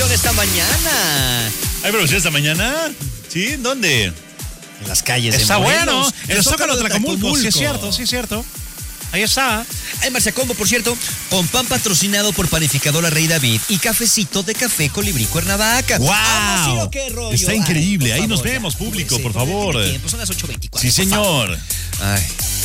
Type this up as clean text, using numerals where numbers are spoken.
producción esta mañana. ¿Hay producción esta mañana? ¿Sí? ¿Dónde? En las calles de Está Morelos. bueno. En el Zócalo de Tlacomulco. Sí, es Tlacomulco. cierto. Ahí está. Hay Marciacombo, por cierto, con pan patrocinado por Panificadora Rey David y cafecito de Café Colibrí Cuernavaca. ¡Wow! ¿Sí o qué rollo? Está increíble. Ay, Ahí nos favor, vemos, ya. público, Sí, por favor. Tiempo. Son las 8:24. Sí, señor. Ay.